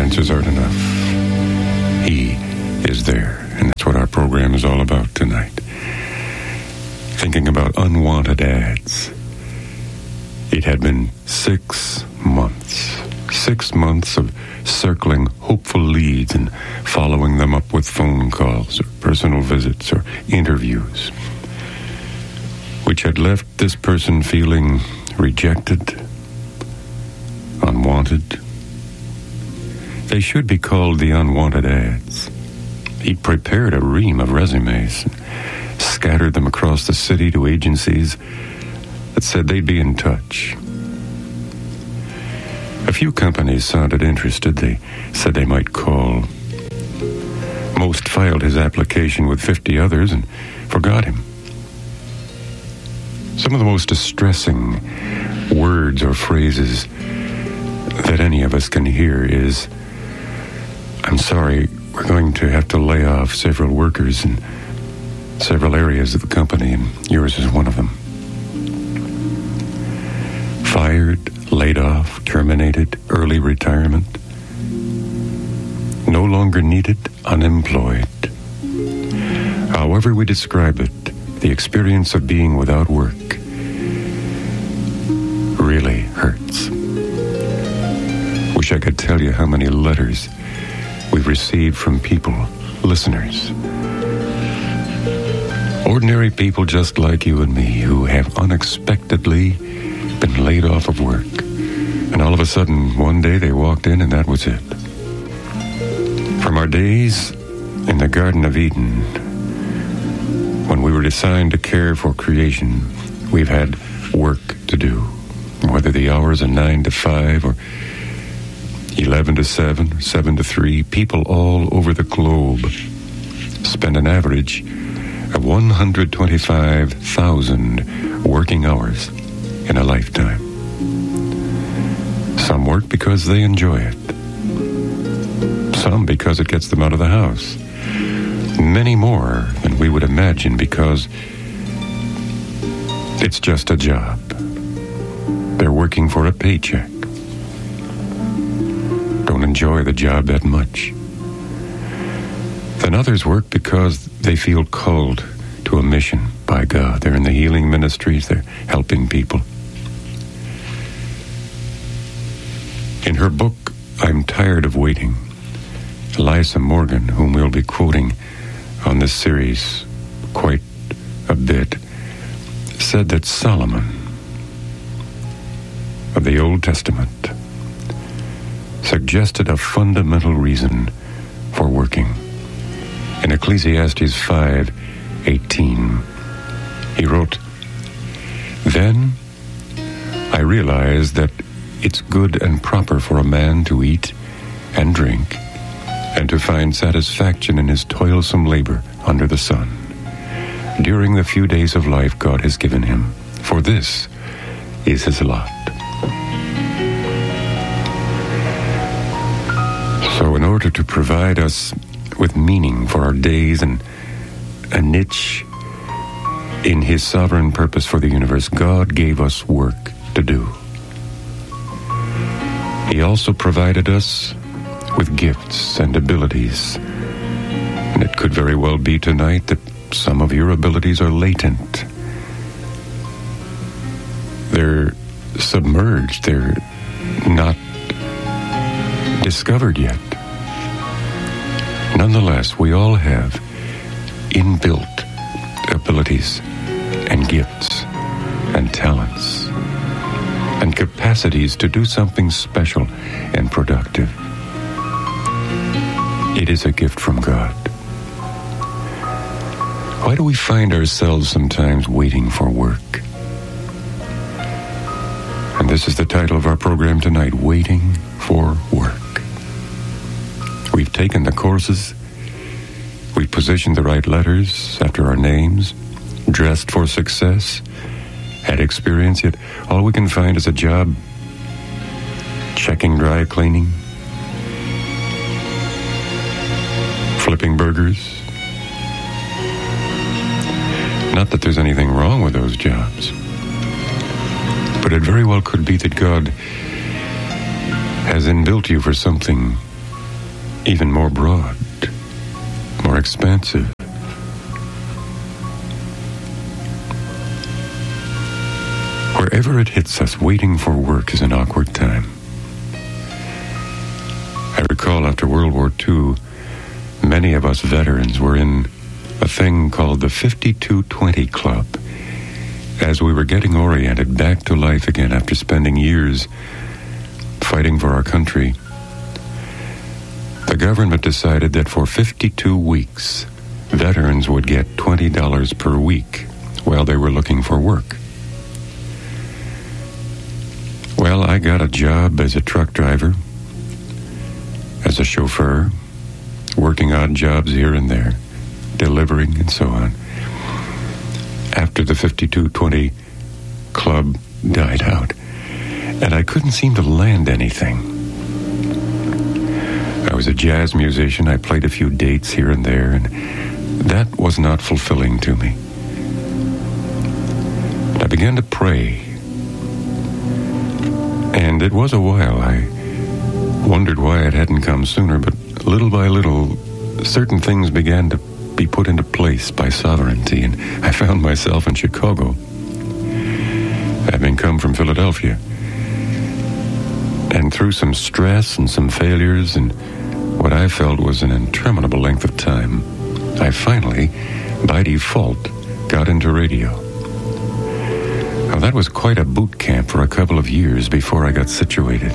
answers aren't enough. He is there, and that's what our program is all about tonight. Thinking about unwanted ads. It had been 6 months. 6 months of circling hopeful leads and following them up with phone calls or personal visits or interviews, which had left this person feeling rejected, unwanted. They should be called the unwanted ads. He prepared a ream of resumes and scattered them across the city to agencies that said they'd be in touch. A few companies sounded interested. They said they might call. Most filed his application with 50 others and forgot him. Some of the most distressing words or phrases that any of us can hear is, "I'm sorry, we're going to have to lay off several workers in several areas of the company, and yours is one of them." Fired, laid off, terminated, early retirement. No longer needed, unemployed. However we describe it, the experience of being without work really hurts. Wish I could tell you how many letters we've received from people, listeners. Ordinary people just like you and me who have unexpectedly been laid off of work. And all of a sudden, one day they walked in and that was it. From our days in the Garden of Eden, when we were assigned to care for creation, we've had work to do. Whether the hours are 9 to 5 or 11 to 7, or 7 to 3, people all over the globe spend an average of 125,000 working hours in a lifetime. Some work because they enjoy it. Some because it gets them out of the house. Many more than we would imagine because it's just a job. They're working for a paycheck. Don't enjoy the job that much. Then others work because they feel called to a mission by God. They're in the healing ministries. They're helping people. In her book, I'm Tired of Waiting, Eliza Morgan, whom we'll be quoting on this series quite a bit, said that Solomon of the Old Testament suggested a fundamental reason for working. In Ecclesiastes 5:18, he wrote, "Then I realized that it's good and proper for a man to eat and drink and to find satisfaction in his toilsome labor under the sun during the few days of life God has given him, for this is his lot." So in order to provide us with meaning for our days and a niche in his sovereign purpose for the universe, God gave us work to do. He also provided us with gifts and abilities. And it could very well be tonight that some of your abilities are latent. They're submerged. They're not discovered yet. Nonetheless, we all have inbuilt abilities and gifts and talents and capacities to do something special and productive. It is a gift from God. Why do we find ourselves sometimes waiting for work? And this is the title of our program tonight, Waiting for Work. We've taken the courses, we've positioned the right letters after our names, dressed for success, had experience, yet all we can find is a job checking dry cleaning, flipping burgers. Not that there's anything wrong with those jobs, but it very well could be that God has inbuilt you for something even more broad, more expansive. Wherever it hits us, waiting for work is an awkward time. I recall after World War II, many of us veterans were in a thing called the 5220 Club, as we were getting oriented back to life again after spending years fighting for our country. The government decided that for 52 weeks, veterans would get $20 per week while they were looking for work. Well, I got a job as a truck driver, as a chauffeur, working odd jobs here and there, delivering and so on. After the 5220 Club died out, and I couldn't seem to land anything. I was a jazz musician. I played a few dates here and there, and that was not fulfilling to me. But I began to pray, and it was a while. I wondered why it hadn't come sooner, but little by little, certain things began to be put into place by sovereignty, and I found myself in Chicago, having come from Philadelphia. And through some stress and some failures and what I felt was an interminable length of time, I finally, by default, got into radio. Now, that was quite a boot camp for a couple of years before I got situated.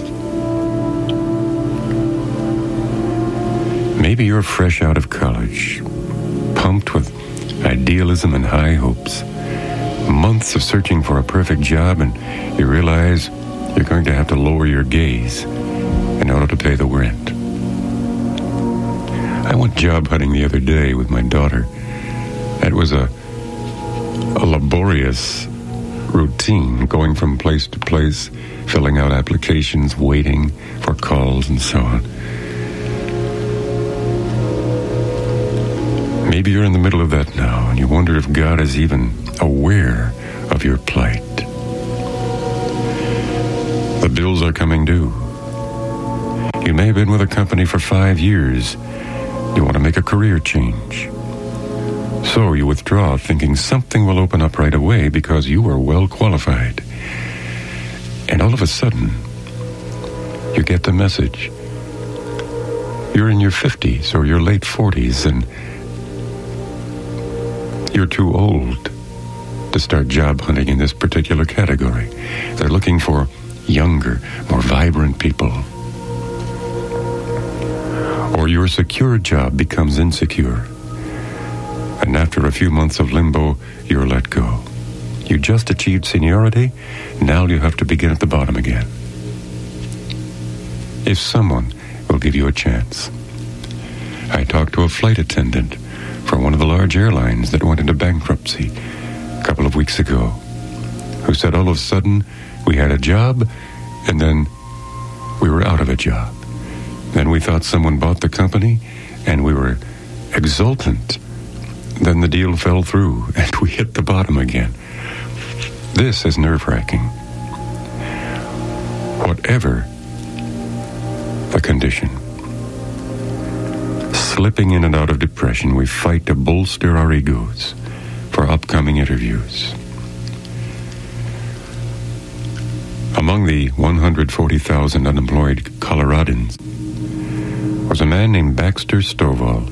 Maybe you're fresh out of college, pumped with idealism and high hopes, months of searching for a perfect job, and you realize you're going to have to lower your gaze in order to pay the rent. I went job hunting the other day with my daughter. It was a laborious routine, going from place to place, filling out applications, waiting for calls, and so on. Maybe you're in the middle of that now, and you wonder if God is even aware of your plight. The bills are coming due. You may have been with a company for 5 years. You want to make a career change. So you withdraw, thinking something will open up right away because you are well qualified. And all of a sudden, you get the message. You're in your 50s or your late 40s, and you're too old to start job hunting in this particular category. They're looking for younger, more vibrant people. Or your secure job becomes insecure, and after a few months of limbo, you're let go. You just achieved seniority, now you have to begin at the bottom again. If someone will give you a chance. I talked to a flight attendant for one of the large airlines that went into bankruptcy a couple of weeks ago, who said all of a sudden we had a job, and then we were out of a job. Then we thought someone bought the company, and we were exultant. Then the deal fell through, and we hit the bottom again. This is nerve-wracking. Whatever the condition, slipping in and out of depression, we fight to bolster our egos for upcoming interviews. Among the 140,000 unemployed Coloradans was a man named Baxter Stovall,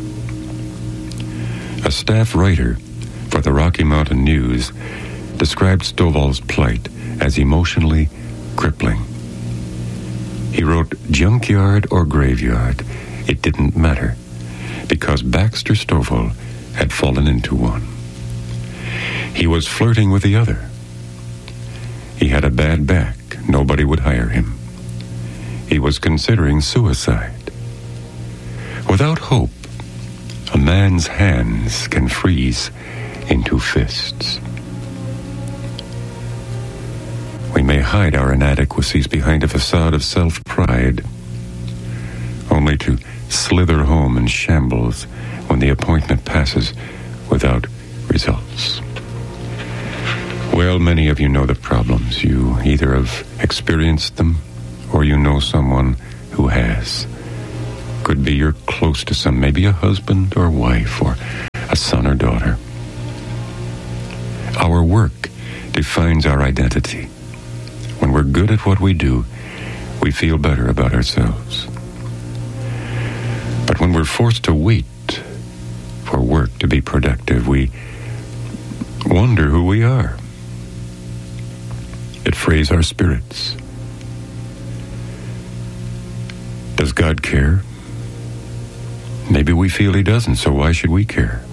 a staff writer for the Rocky Mountain News. Described Stovall's plight as emotionally crippling. He wrote, junkyard or graveyard, it didn't matter, because Baxter Stovall had fallen into one. He was flirting with the other. He had a bad back. Nobody would hire him. He was considering suicide. Without hope, a man's hands can freeze into fists. We may hide our inadequacies behind a facade of self-pride, only to slither home in shambles when the appointment passes without results. Well, many of you know the problems. You either have experienced them or you know someone who has. Could be you're close to some, maybe a husband or wife or a son or daughter. Our work defines our identity. When we're good at what we do, we feel better about ourselves. But when we're forced to wait for work to be productive, we wonder who we are. It frays our spirits. Does God care? Maybe we feel He doesn't, so why should we care?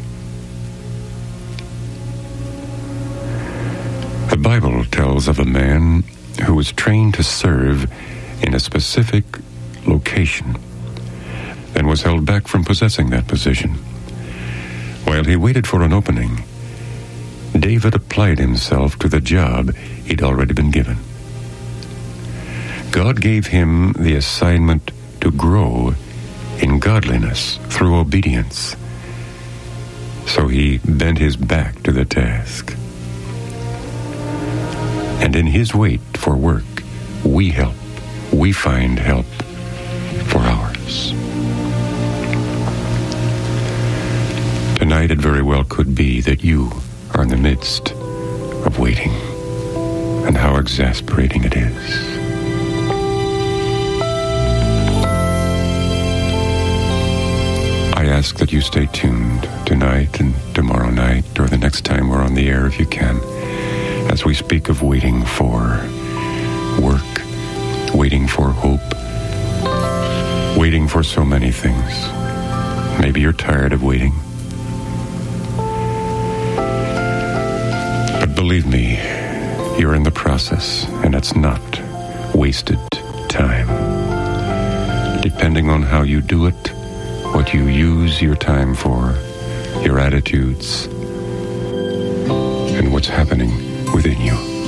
The Bible tells of a man who was trained to serve in a specific location and was held back from possessing that position. While he waited for an opening, David applied himself to the job he'd already been given. God gave him the assignment to grow in godliness through obedience, so he bent his back to the task. And in his wait for work, we find help for ours. Tonight, it very well could be that you are in the midst of waiting, and how exasperating it is. I ask that you stay tuned tonight and tomorrow night, or the next time we're on the air if you can, as we speak of waiting for work, waiting for hope, waiting for so many things. Maybe you're tired of waiting. But believe me, you're in the process, and it's not wasted time. Depending on how you do it, what you use your time for, your attitudes, and what's happening within you.